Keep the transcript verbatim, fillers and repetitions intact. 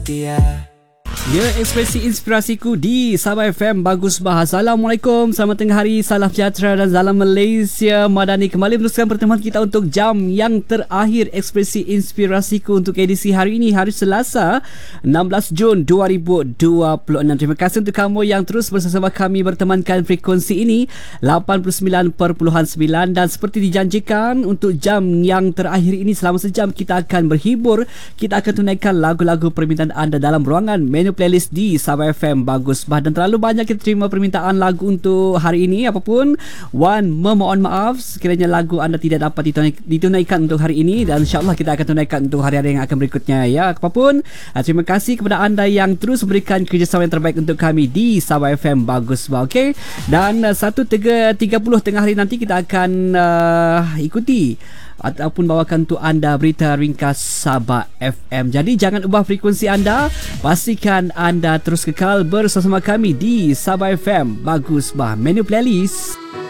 setia. Ya, ekspresi inspirasiku di Sabah F M. Bagus bah. Assalamualaikum, selamat tengah hari, salam sejahtera dan salam Malaysia Madani. Kembali meneruskan pertemuan kita untuk jam yang terakhir ekspresi inspirasiku untuk edisi hari ini, hari Selasa enam belas Jun dua ribu dua puluh enam. Terima kasih untuk kamu yang terus bersama kami bertemankan frekuensi ini lapan puluh sembilan perpuluhan sembilan, dan seperti dijanjikan untuk jam yang terakhir ini selama sejam kita akan berhibur, kita akan tunaikan lagu-lagu permintaan anda dalam ruangan menu playlist di Sabah F M. Bagus bah. Dan terlalu banyak kita terima permintaan lagu untuk hari ini. Apapun, Wan memohon maaf sekiranya lagu anda tidak dapat ditunaikan untuk hari ini, dan insyaAllah kita akan tunaikan untuk hari-hari yang akan berikutnya ya. Apapun, terima kasih kepada anda yang terus memberikan kerjasama yang terbaik untuk kami di Sabah F M. Bagus bah. Okay? Dan satu tiga puluh tengah hari nanti kita akan uh, ikuti ataupun bawakan untuk anda berita ringkas Sabah F M. Jadi jangan ubah frekuensi anda, pastikan anda terus kekal bersama kami di Sabah F M. Bagus bah, menu playlist.